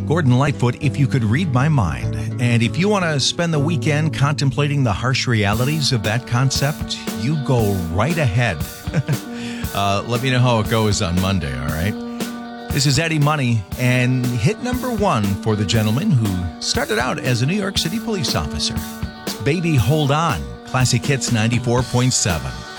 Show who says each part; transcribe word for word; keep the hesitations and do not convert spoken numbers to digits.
Speaker 1: Gordon Lightfoot, if you could read my mind. And if you want to spend the weekend contemplating the harsh realities of that concept, you go right ahead. uh, let me know how it goes on Monday, all right? This is Eddie Money, and hit number one for the gentleman who started out as a New York City police officer. It's Baby Hold On, Classic Hits ninety-four point seven.